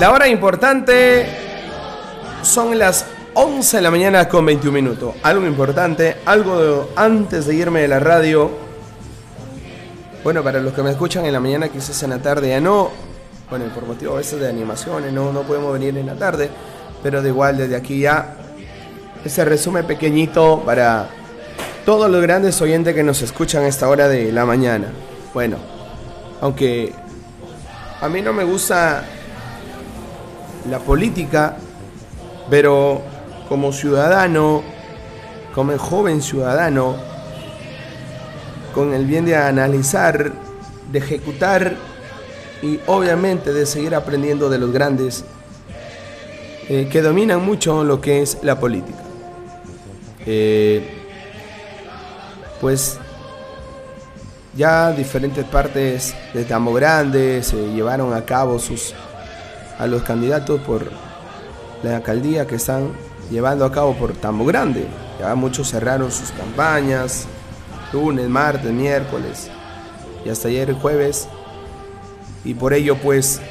La hora importante son las 11 de la mañana con 21 minutos. Algo importante, antes de irme de la radio. Bueno, para los que me escuchan en la mañana, quizás en la tarde ya no. Bueno, por motivo a veces de animaciones no podemos venir en la tarde. Pero de igual, desde aquí ya, ese resumen pequeñito para todos los grandes oyentes que nos escuchan a esta hora de la mañana. Bueno, aunque a mí no me gusta la política, pero como ciudadano, como joven ciudadano, con el bien de analizar, de ejecutar y obviamente de seguir aprendiendo de los grandes que dominan mucho lo que es la política. Pues ya diferentes partes de Tambo Grande se llevaron a cabo a los candidatos por la alcaldía que están llevando a cabo por Tambo Grande. Ya muchos cerraron sus campañas, lunes, martes, miércoles y hasta ayer el jueves. Y por ello pues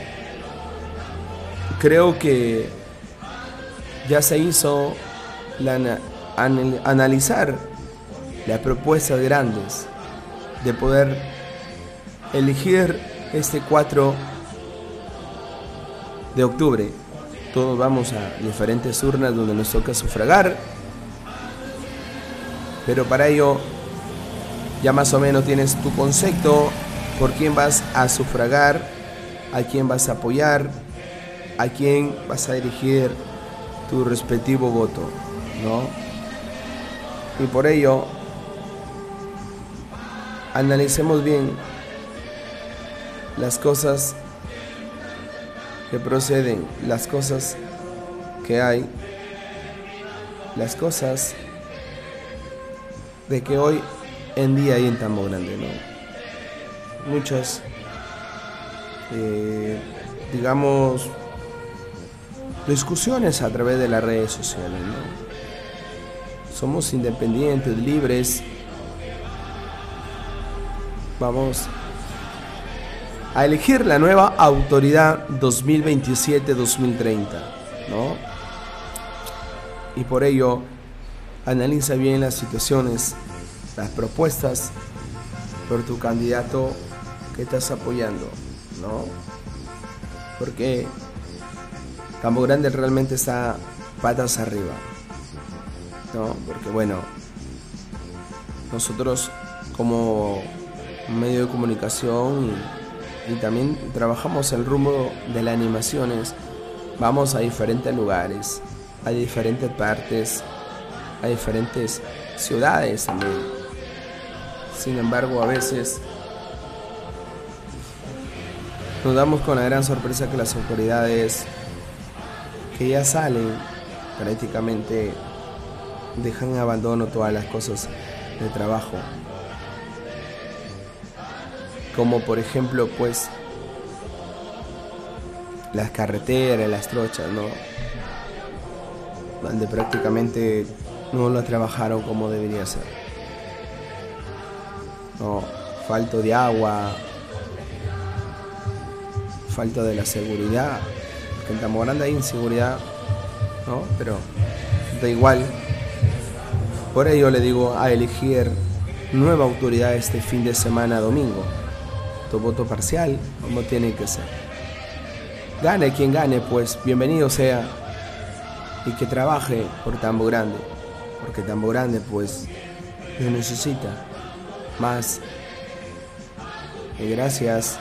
creo que ya se hizo analizar las propuestas grandes de poder elegir este 4 de octubre. Todos vamos a diferentes urnas donde nos toca sufragar, pero para ello ya más o menos tienes tu concepto por quién vas a sufragar, a quién vas a apoyar, a quién vas a dirigir tu respectivo voto, ¿no? Y por ello analicemos bien las cosas que proceden, las cosas que hay, las cosas de que hoy en día hay en Tambo Grande, ¿no? Muchas, digamos, discusiones a través de las redes sociales, ¿no? Somos independientes, libres. Vamos a elegir la nueva autoridad 2027-2030, ¿no? Y por ello, analiza bien las situaciones, las propuestas por tu candidato que estás apoyando, ¿no? Porque Tambo Grande realmente está patas arriba, ¿no? Porque bueno, nosotros como medio de comunicación y también trabajamos el rumbo de las animaciones, vamos a diferentes lugares, a diferentes partes, a diferentes ciudades también. Sin embargo, a veces nos damos con la gran sorpresa que las autoridades que ya salen prácticamente dejan en abandono todas las cosas de trabajo, como por ejemplo pues las carreteras, las trochas, ¿no? Donde prácticamente no lo trabajaron como debería ser, ¿no? Falta de agua, falta de la seguridad, porque en Tambo Grande hay inseguridad, ¿no? Pero da igual. Por ello le digo a elegir nueva autoridad este fin de semana domingo. Tu voto parcial, como tiene que ser. Gane quien gane, pues bienvenido sea, y que trabaje por Tambo Grande, porque Tambo Grande pues lo necesita más. Y gracias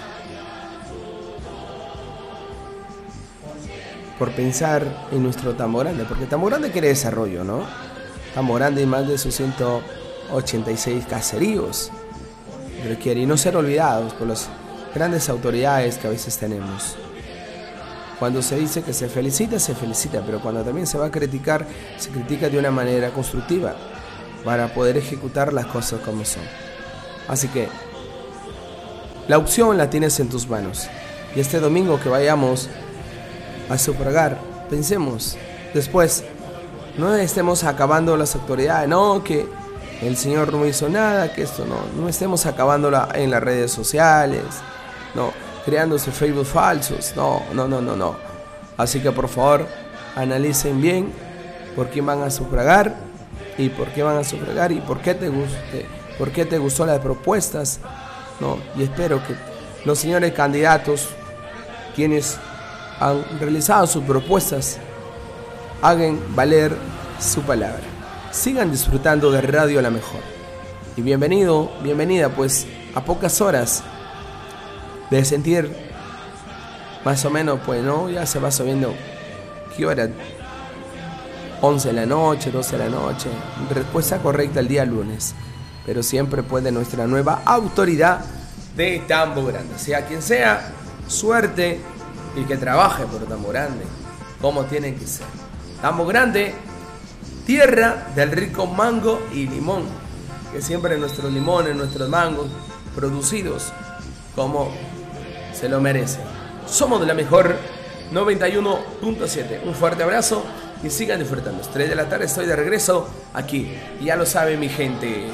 por pensar en nuestro Tambo Grande, porque Tambo Grande quiere desarrollo, ¿no? Tambo Grande y más de sus 186 caseríos requiere, y no ser olvidados por las grandes autoridades que a veces tenemos. Cuando se dice que se felicita, pero cuando también se va a criticar, se critica de una manera constructiva para poder ejecutar las cosas como son. Así que la opción la tienes en tus manos, y este domingo que vayamos a sufragar, pensemos después, no estemos acabando las autoridades, no, que el señor no hizo nada, que esto no estemos acabándola en las redes sociales, no, creándose Facebook falsos, no. Así que por favor, analicen bien por quién van a sufragar y por qué van a sufragar y por qué te gustó las propuestas, ¿no? Y espero que los señores candidatos, quienes han realizado sus propuestas, hagan valer su palabra. Sigan disfrutando de Radio La Mejor. Y bienvenida, pues a pocas horas de sentir más o menos, pues no, ya se va subiendo. ¿Qué hora? 11 de la noche, 12 de la noche. Respuesta correcta el día lunes. Pero siempre puede nuestra nueva autoridad de Tambo Grande. Sea quien sea, suerte y que trabaje por Tambo Grande, como tiene que ser. Tambo Grande, tierra del rico mango y limón, que siempre nuestros limones, nuestros mangos, producidos como se lo merecen. Somos de la mejor 91.7. Un fuerte abrazo y sigan disfrutando. 3 de la tarde estoy de regreso aquí. Y ya lo sabe mi gente.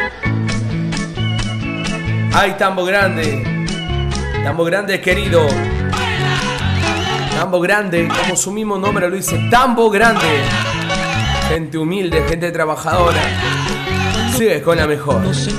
¡Ay, Tambo Grande! Tambo Grande querido. Tambo Grande, como su mismo nombre lo dice, Tambo Grande. Gente humilde, gente trabajadora. Sigue con la mejor.